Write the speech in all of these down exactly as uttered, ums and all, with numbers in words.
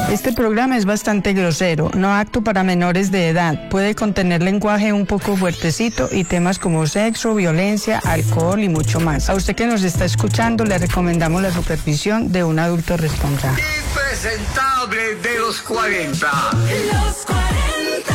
Este programa es bastante grosero, no apto para menores de edad. Puede contener lenguaje un poco fuertecito y temas como sexo, violencia, alcohol y mucho más. A usted que nos está escuchando le recomendamos la supervisión de un adulto responsable. Impresentable de los cuarenta. Los cuarenta.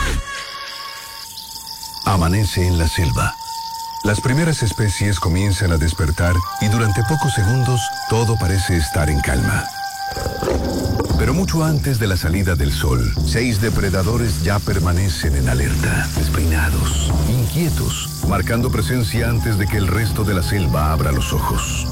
Amanece en la selva. Las primeras especies comienzan a despertar y durante pocos segundos todo parece estar en calma. Pero mucho antes de la salida del sol, seis depredadores ya permanecen en alerta, despeinados, inquietos, marcando presencia antes de que el resto de la selva abra los ojos.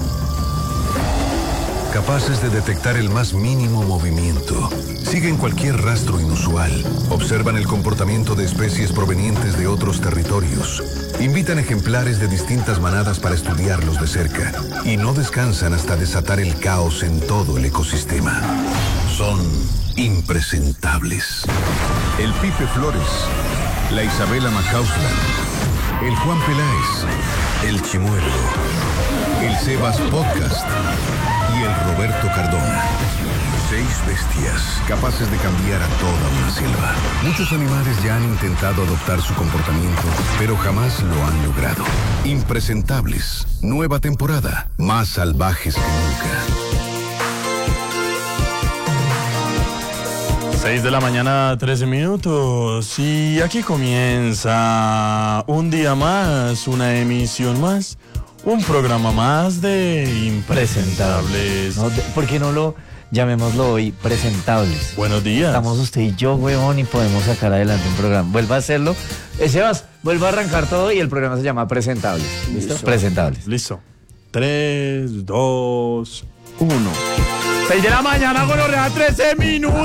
Capaces de detectar el más mínimo movimiento, siguen cualquier rastro inusual, observan el comportamiento de especies provenientes de otros territorios, invitan ejemplares de distintas manadas para estudiarlos de cerca y no descansan hasta desatar el caos en todo el ecosistema. Son impresentables. El Pipe Flores, la Isabela Macausland, el Juan Peláez, el Chimuelo, el Sebas Podcast y el Roberto Cardona. Seis bestias capaces de cambiar a toda una selva. Muchos animales ya han intentado adoptar su comportamiento, pero jamás lo han logrado. Impresentables. Nueva temporada. Más salvajes que nunca. seis de la mañana, trece minutos. Y aquí comienza un día más, una emisión más, un programa más de Impresentables. No, de- ¿Por qué no lo llamémoslo hoy Presentables? Buenos días. Estamos usted y yo, huevón, y podemos sacar adelante un programa. Vuelva a hacerlo. Eh, Sebas, vuelva a arrancar todo y el programa se llama Presentables. ¿Listo? Presentables. Listo. tres, dos, uno. seis de la mañana, gonorrea, trece minutos.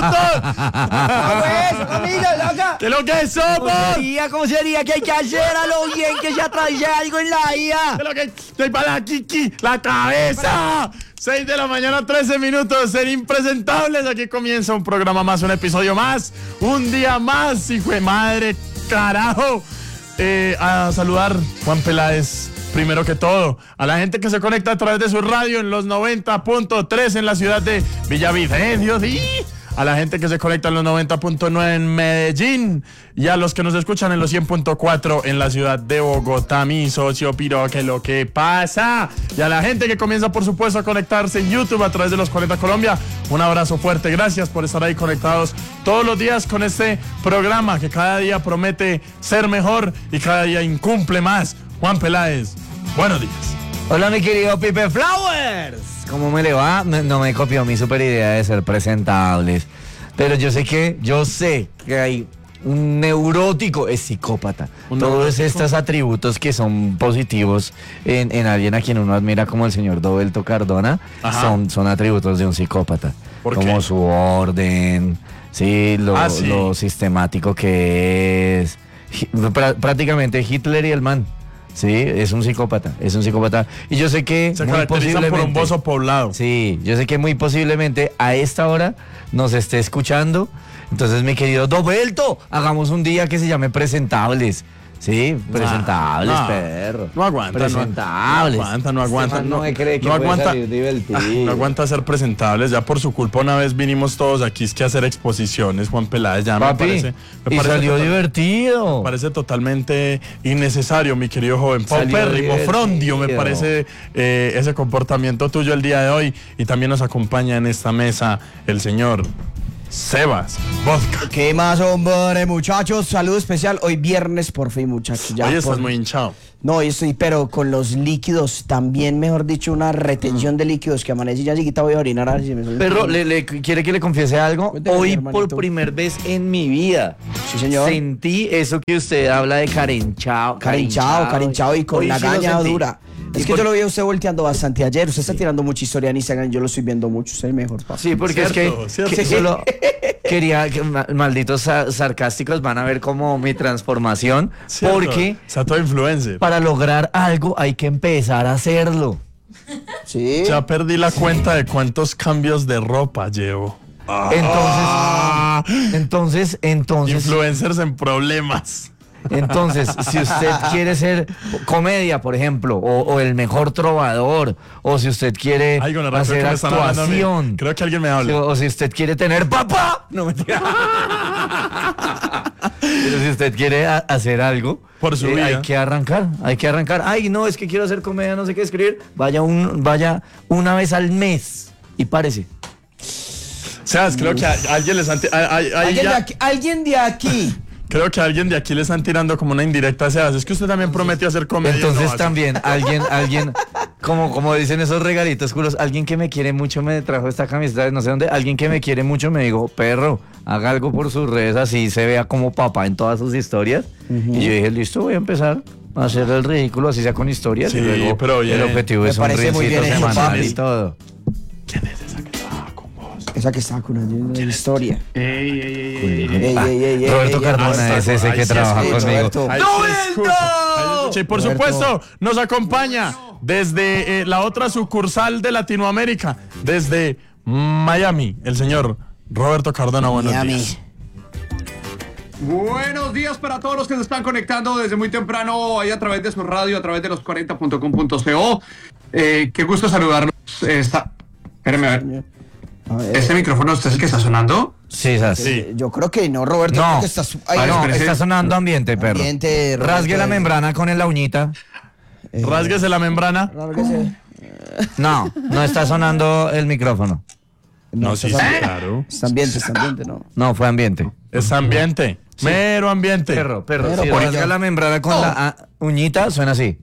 ¡Eso, amiga, loca! ¿Qué es lo que somos? ¿Cómo sería? ¿Cómo sería que hay que hacer a lo bien que se atraviese algo en la vida? ¿Qué es lo que estoy para la Kiki? ¡La cabeza! seis de la mañana, trece minutos, ser impresentables. Aquí comienza un programa más, un episodio más, un día más, hijo de madre, carajo. Eh, a saludar, Juan Peláez, primero que todo, a la gente que se conecta a través de su radio en los noventa punto tres en la ciudad de Villavicencio, sí. A la gente que se conecta en los noventa punto nueve en Medellín y a los que nos escuchan en los cien punto cuatro en la ciudad de Bogotá, mi socio Piro, que lo que pasa. Y a la gente que comienza, por supuesto, a conectarse en YouTube a través de los cuarenta Colombia, un abrazo fuerte. Gracias por estar ahí conectados todos los días con este programa que cada día promete ser mejor y cada día incumple más. Juan Peláez, buenos días. Hola, mi querido Pipe Flowers. ¿Cómo me le va? No, no me copió mi super idea de ser presentables. Pero yo sé que, yo sé que hay un neurótico, es psicópata. ¿Un Todos neurótico? estos atributos que son positivos en, en alguien a quien uno admira como el señor Roberto Cardona, Ajá. son, son atributos de un psicópata. ¿Por como qué? su orden, sí, lo, Ah, sí. lo sistemático que es. Hi- prá- prácticamente Hitler y el man. Sí, es un psicópata, es un psicópata. Y yo sé que Se muy caracterizan por un posiblemente- bozo poblado. Sí, yo sé que muy posiblemente a esta hora nos esté escuchando. Entonces, mi querido Roberto, hagamos un día que se llame Presentables. Sí, presentables, no, perro. no aguanta, no- Presentables. no aguanta, no aguanta, Este man no- No, me cree que no puede aguanta. salir divertido. Ah, no aguanta ser presentables, ya por su culpa una vez vinimos todos aquí es que a hacer exposiciones, Juan Peláez, ya Papi, me parece, me y parece salió total- divertido. me parece totalmente innecesario, mi querido joven. Salió Paupérrimo, divertido. frondio, me parece eh, ese comportamiento tuyo el día de hoy. Y también nos acompaña en esta mesa el señor Sebas Vodka. ¿Qué más, hombre, muchachos? Saludo especial. Hoy viernes, por fin, muchachos. Ya Hoy estás por- muy hinchado. No, hoy estoy, pero con los líquidos también, mejor dicho, una retención de líquidos que amanecí ya chiquita voy a orinar. A ver si me suelto. Perro, ¿le, le- ¿quiere que le confiese algo? Cuénteme, Hoy, hermanito. por primera vez en mi vida, Sí, señor. sentí eso que usted habla de carenchao. Carinchado, carinchado y con Hoy la sí lo gaña sentí. dura. Y Es que por- yo lo vi a usted volteando bastante ayer. Usted está tirando mucha historia en Instagram. Yo lo estoy viendo mucho. Usted es el mejor, papá. Sí, porque Cierto, es que, cierto. que solo quería que ma- malditos sa- sarcásticos van a ver como mi transformación, Cierto, porque o sea, todo influencer. para lograr algo hay que empezar a hacerlo. Sí. Ya perdí la cuenta de cuántos cambios de ropa llevo. Entonces, entonces, entonces, Influencers en problemas. Entonces, si usted quiere ser comedia, por ejemplo, o, o el mejor trovador, o si usted quiere Ay, con la razón hacer que me están hablando a mí. actuación, Creo que alguien me habla. o, o si usted quiere tener papá, no mentira. Pero si usted quiere a- hacer algo, Por su eh, vida. hay que arrancar, hay que arrancar. Ay, no, es que quiero hacer comedia, no sé qué escribir. Vaya un, vaya una vez al mes y párese. Sebas, creo que a, a alguien les han ti- a- a- ahí ¿Alguien, de ya- aquí, alguien de aquí. creo que a alguien de aquí le están tirando como una indirecta a Sebas. Es que usted también prometió hacer comedia. y no Entonces hace. también alguien, alguien, como, como dicen esos regalitos culos, alguien que me quiere mucho me trajo esta camiseta de no sé dónde, alguien que me quiere mucho me dijo, perro, haga algo por sus redes así se vea como papá en todas sus historias. Y yo dije, listo, voy a empezar a hacer el ridículo, así sea con historias. Sí, y luego pero bien. el objetivo Me es un parece muy rincito bien hecho, semanal papi. y todo. ¿Quién es esa que trabaja con vos? Esa que está con una historia. Ey, ey, ey, ey, Ey, ey, ey, ey, Roberto ey, Cardona ey, es ese ahí que sí trabaja escucho, conmigo. Roberto. Ahí sí escucho, ahí sí escucho. Y por Roberto. supuesto, nos acompaña desde eh, la otra sucursal de Latinoamérica, desde Miami, el señor Roberto Cardona. Buenos Miami. días. Buenos días para todos los que se están conectando desde muy temprano ahí a través de su radio, a través de los cuarenta punto com punto co. Eh, qué gusto saludarlos. Eh, está... Espérame a ver. A ver, ¿Este micrófono usted es el que está sonando? Sí, esas. Sí. Yo creo que no, Roberto. No, creo que estás- ay, ah, no, espérese. está sonando ambiente, perro. Ambiente, Roberto. Rasgue la membrana con la uñita. Rásguese la membrana. Lárguese. No, no está sonando el micrófono. No, sí, sí, está- claro. Está ambiente, está ambiente, ¿no? No, fue ambiente. Es ambiente. Mero ambiente. Perro, perro. Pero si por rasga ello. la membrana con la ah, uñita, suena así.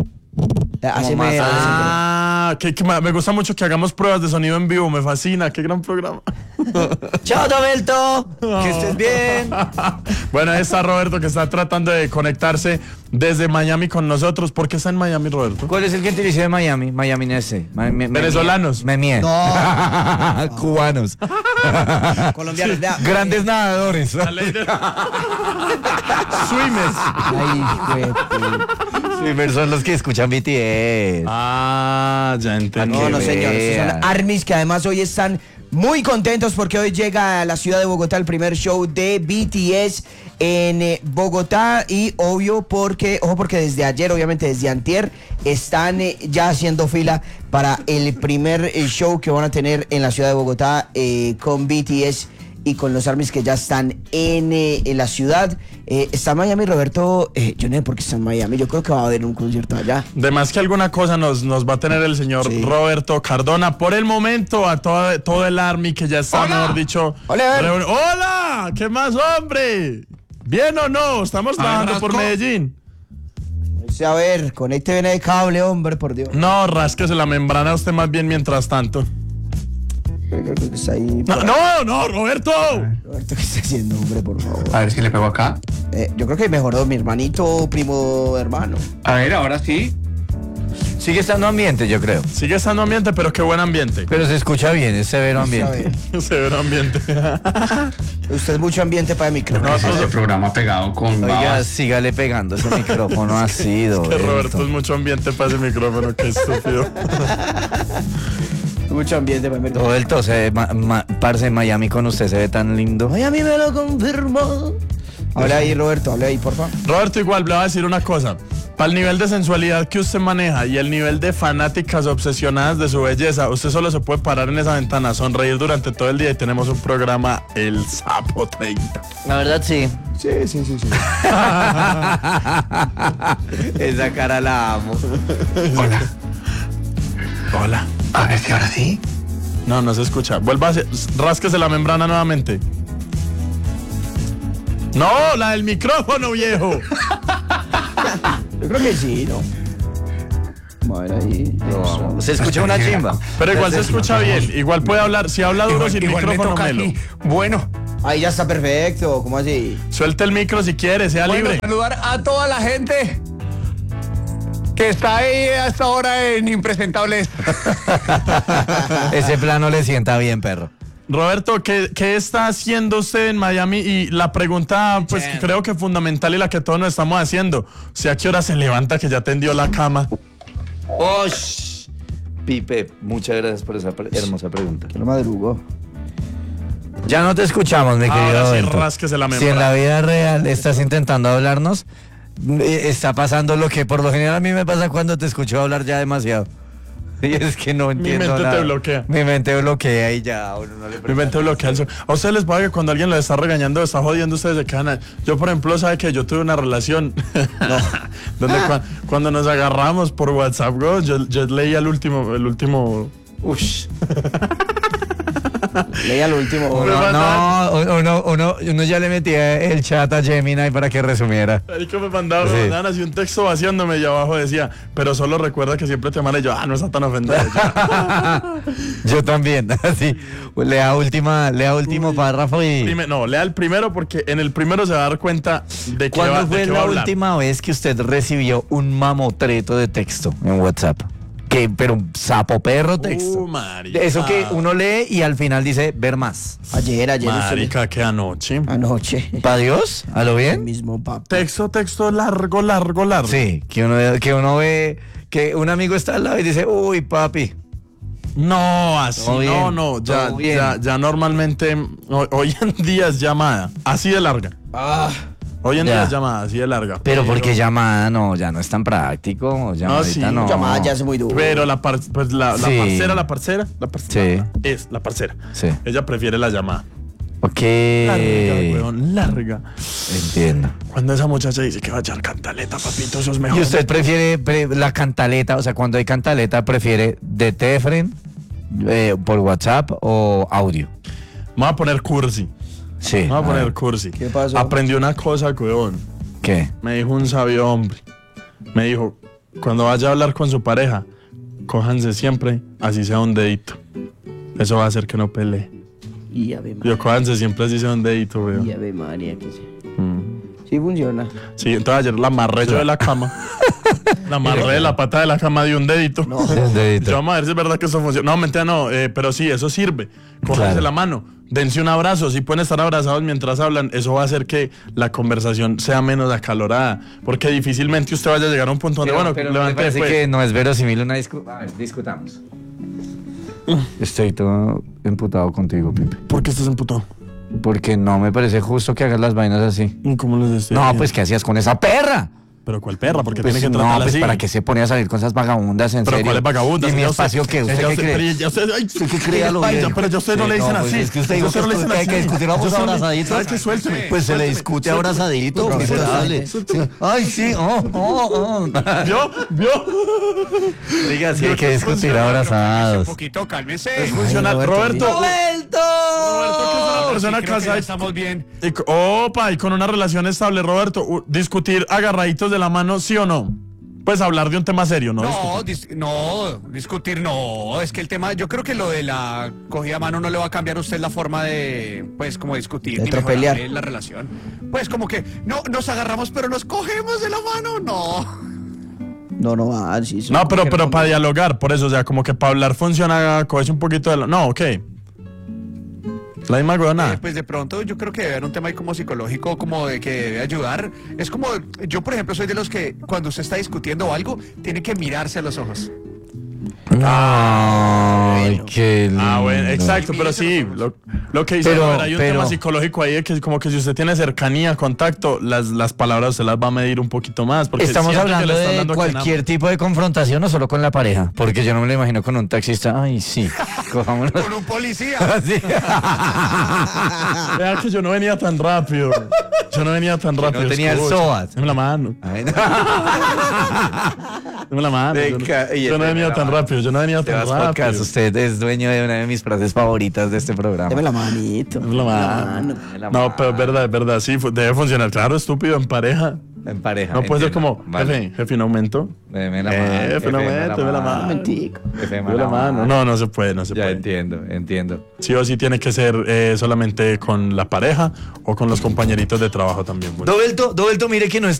Así más- me... Ah, que, que ma- me gusta mucho que hagamos pruebas de sonido en vivo. Me fascina. Qué gran programa. ¡Chao, Dobelto! ¡Que estés bien! Bueno, ahí está Roberto que está tratando de conectarse desde Miami con nosotros. ¿Por qué está en Miami, Roberto? ¿Cuál es el gentilicio de Miami? Miaminense. Ma- me- me- Venezolanos. Me mie. No. Cubanos. Colombianos, vea. Grandes nadadores. La ley de- Swimmers. Ay, güey. Sí, pero son los que escuchan B T S. Ah, ya entendí. No, no, que señor. Estos vea. son ARMYs que además hoy están muy contentos porque hoy llega a la ciudad de Bogotá el primer show de B T S en eh, Bogotá y obvio porque, ojo porque desde ayer, obviamente desde antier, están eh, ya haciendo fila para el primer eh, show que van a tener en la ciudad de Bogotá eh, con B T S y con los ARMYs que ya están en, eh, en la ciudad. Eh, está en Miami, Roberto. Eh, yo no sé por qué está en Miami. Yo creo que va a haber un concierto allá. De más que alguna cosa nos, nos va a tener el señor Sí. Roberto Cardona. Por el momento, a todo, todo el Army que ya está, Hola. mejor dicho. Hola. reuni- ¡Hola! ¿Qué más, hombre? ¿Bien o no? Estamos trabajando por Rasco. Medellín. Sí, a ver, conecte bien el cable, hombre, por Dios. No, rásquese la membrana usted más bien mientras tanto. Creo que está ahí. No, por- no, no, Roberto. Roberto, ¿qué está haciendo, hombre, por favor? A ver si le pego acá. Eh, yo creo que mejoró mi hermanito, primo, hermano. A ver, ahora sí. Sigue estando ambiente, yo creo. Sigue estando ambiente, pero qué buen ambiente. Pero se escucha bien, es severo A ambiente. ver, Severo ambiente. usted es mucho ambiente para el micrófono. No, Es este programa pegado con Oiga, babas. sígale pegando ese micrófono así, Que Roberto. Roberto es mucho ambiente para ese micrófono, qué estúpido. Mucho ambiente para el micrófono. Roberto, se, ma, ma- parce, en Miami con usted se ve tan lindo. Ay, a mí me lo confirmó. Habla ahí, Roberto, habla ahí, por favor. Roberto, igual le voy a decir una cosa. Para el nivel de sensualidad que usted maneja y el nivel de fanáticas obsesionadas de su belleza, usted solo se puede parar en esa ventana, sonreír durante todo el día y tenemos un programa El Sapo treinta. La verdad, sí. Sí, sí, sí, sí. Esa cara la amo. Hola. Hola. A ver si ahora sí. No, no se escucha. Vuelva a hacer, rásquese la membrana nuevamente. No, la del micrófono, viejo. Yo creo que sí, ¿no? Vamos a ver ahí. Eso. Se escucha una chimba. Pero igual se escucha bien. Igual puede hablar. Si habla duro sin micrófono, melo. Bueno, Ahí ya está perfecto, ¿cómo así? Suelte el micro si quiere, sea bueno, libre. saludar a toda la gente que está ahí hasta ahora en Impresentables. Ese plano le sienta bien, perro. Roberto, ¿qué, ¿qué está haciendo usted en Miami? Y la pregunta, pues que creo que fundamental y la que todos nos estamos haciendo. O sea, ¿a qué hora se levanta que ya tendió la cama? ¡Osh! Pipe, muchas gracias por esa pre- hermosa pregunta. Que no madrugo. Ya no te escuchamos, mi querido Ahora sí, Dovelto. rásquese la Si en membrana. la vida real estás intentando hablarnos, eh, está pasando lo que por lo general a mí me pasa cuando te escucho hablar ya demasiado. Y es que no entiendo mente te nada. bloquea. Mi mente bloquea y ya uno no le Mi presta mente bloquea el son. A ustedes les pasa que cuando alguien lo está regañando, está jodiendo, ustedes se quedan. a- Yo, por ejemplo, sabe que yo tuve una relación donde cua- cuando nos agarramos por WhatsApp, bro, yo, yo leía el último, el último. Ush. Leía lo último. Uno, no, uno, uno, uno ya le metía el chat a Gemini para que resumiera. Ahí que me mandaba, Sí. me mandaban así un texto vaciándome y abajo decía, pero solo recuerda que siempre te amaré. Y yo, ah, no está tan ofendido. Yo también, así. Lea última, lea último párrafo y. Prime- no, lea el primero porque en el primero se va a dar cuenta de qué va, ¿Cuándo de fue qué va la a hablar. última vez que usted recibió un mamotreto de texto en WhatsApp? Que, pero un sapo perro texto. Uh, marica. Eso que uno lee y al final dice ver más. Ayer, ayer. usted me- Marica, que anoche. Anoche. ¿Para Dios? ¿A lo El bien? mismo papá. Texto, texto largo, largo, largo. Sí, que uno, que uno ve que un amigo está al lado y dice, uy, papi. No, así Todo bien, no, no. Ya, todo bien. ya, ya normalmente, hoy, hoy en día es llamada, así de larga. Ah, Hoy en Ya. día es llamada, así de larga. Pero porque llamada no, ya no es tan práctico. Llamadita sí, no. llamada ya es muy duro. Pero la, par- pues la, la Sí. parcera, la parcera, la parcera. Sí. Es la parcera. Sí. Ella prefiere la llamada. Ok. Larga, weón, larga. Entiendo. Cuando esa muchacha dice que va a echar cantaleta, papito, eso es mejor. ¿Y usted prefiere pre- la cantaleta? O sea, cuando hay cantaleta, ¿prefiere de Tefren, eh, por WhatsApp o audio? Me voy a poner cursi. Sí. Me voy a a poner ver, cursi. ¿Qué pasó? Aprendí una cosa, weón. ¿Qué? Me dijo un sabio hombre. Me dijo, cuando vaya a hablar con su pareja, cójanse siempre, así sea un dedito. Eso va a hacer que no pelee. y ave María. Yo, cójanse siempre, así sea un dedito, weón. Y ave María, que sí. Mm. Sí funciona. Sí, entonces ayer la amarré yo de la cama. La amarré de la pata de la cama de un dedito. No. Un dedito. Yo, vamos a ver si es verdad que eso funciona. No, mentira, no, eh, pero sí, eso sirve. Cójanse Claro. la mano, dense un abrazo. Si pueden estar abrazados mientras hablan, eso va a hacer que la conversación sea menos acalorada. Porque difícilmente usted vaya a llegar a un punto donde, Pero, bueno, pero me levante parece después. que no es verosímil una discusión. A ver, discutamos. Estoy todo emputado contigo, Pipe. ¿Por qué estás emputado? Porque no me parece justo que hagas las vainas así. ¿Cómo les decía? No, pues, ¿qué hacías con esa perra? ¿Pero cuál perra? Porque Pues, tiene que no, tratarla pues, así. ¿para qué se pone a salir con esas vagabundas en Pero serio? ¿cuál es vagabunda? ¿Y mi Ya usted- espacio qué? ¿Usted ya qué usted- cree? pero ya usted- ay, ¿Usted qué cree a lo ay, bien? ya, pero ya usted no Sí, le dicen pues, así. es que usted Ya dijo usted no que le dicen hay que así. discutiramos Ya usted no- abrazaditos. ¿Sabes qué? Suélteme. Pues se le Suélteme, discute suélteme. abrazadito, Suélteme, miserable. suélteme. Sí. Ay, sí, oh, oh, oh. ¿Vio? ¿Vio? Diga, sí, hay que discutir abrazados. poquito, cálmese. Es funcional. Roberto, Roberto, ¡Roberto! Roberto, que es una persona Sí, creo que casada. ya estamos bien. Y co- Opa, y con una relación estable, Roberto, u- discutir agarraditos de la mano, ¿sí o no? Pues hablar de un tema serio, ¿no? No, dis- no, discutir no. Es que el tema, yo creo que lo de la cogida a mano no le va a cambiar a usted la forma de, pues, como discutir De ni tropelear. mejorar la relación. Pues como que, no, nos agarramos pero nos cogemos de la mano, no. No, no va, ah, sí, sí. No, pero, pero para dialogar, por eso, o sea, como que para hablar funciona, cogerse un poquito de la... No, ok. La misma Eh, huevonada. pues de pronto yo creo que debe haber un tema ahí como psicológico, como de que debe ayudar. Es como, yo por ejemplo soy de los que cuando usted está discutiendo algo, tiene que mirarse a los ojos. Ay, qué lindo. Ah, bueno, exacto, pero sí, lo, lo que dice Pero- Robert, hay un pero- tema psicológico ahí de que como que si usted tiene cercanía, contacto, las, las palabras se las va a medir un poquito más. Porque ¿Estamos siente que hablando le están de dando a quien cualquier tipo de confrontación o solo con la pareja? Porque yo no me lo imagino con un taxista. Ay, sí, cojámonos. Con un policía. Sí. ama. Vea que yo no venía tan rápido. Yo no venía tan rápido. tenía el escucha. SOAT. Dame la mano. Ay, no. Dame la mano. Yo no, Venga, y yo no deme venía la tan mano. rápido. Yo no venía tan Sebas rápido. Podcast, usted es dueño de una de mis frases favoritas de este programa. Deme la manito. Dame la mano. Dame la No, mano. pero es verdad, es verdad. Sí, fu- debe funcionar. Claro, estúpido, en pareja. En pareja. No puede ser entiendo. como, Vale. jefe, jefe, un aumento. Deme la Eh, mano. jefe, no deme me- deme la mano. Momentico. Jefe, Dame la mano. No, no se puede, no se Ya puede. entiendo, entiendo. Sí o sí tiene que ser eh, solamente con la pareja o con los compañeritos de trabajo también. Bueno. Dobelto, Dobelto, mire que no es